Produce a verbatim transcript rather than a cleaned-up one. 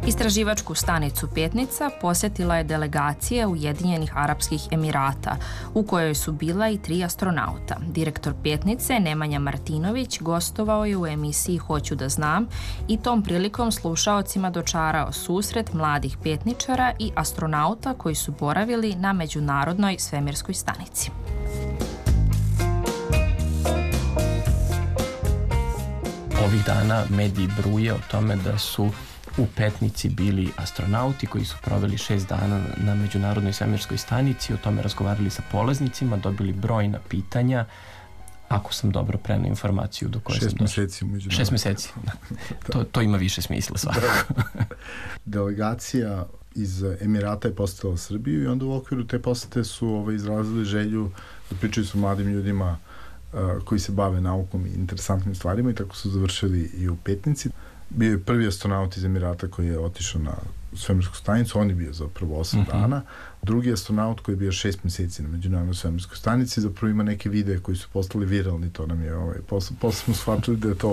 Istraživačku stanicu Petnica posjetila je delegacija Ujedinjenih Arapskih Emirata, u kojoj su bila i tri astronauta. Direktor Petnice, Nemanja Martinović, gostovao je u emisiji Hoću da znam i tom prilikom slušaocima dočarao susret mladih petničara i astronauta koji su boravili na Međunarodnoj svemirskoj stanici. Ovih dana mediji bruje o tome da su u Petnici bili astronauti koji su proveli šest dana na Međunarodnoj svemirskoj stanici, o tome razgovarali sa polaznicima, dobili brojna pitanja, ako sam dobro preneo informaciju do koje šest sam došao. Meseci u Šest meseci, da. to, to ima više smisla svakako. Delegacija iz Emirata je posetila Srbiju i onda u okviru te posete su ovaj, izrazili želju da pričaju sa mladim ljudima uh, koji se bave naukom i interesantnim stvarima i tako su završili i u Petnici. Bio je prvi astronaut iz Emirata koji je otišao na svemirsku stanicu, on je bio zapravo osam uh-huh. dana. Drugi astronaut koji je bio šest meseci na Međunarodnoj svemirskoj stanici, zapravo ima neke videe koji su postali viralni, to nam je, ovaj, posle, posle smo shvatili da je to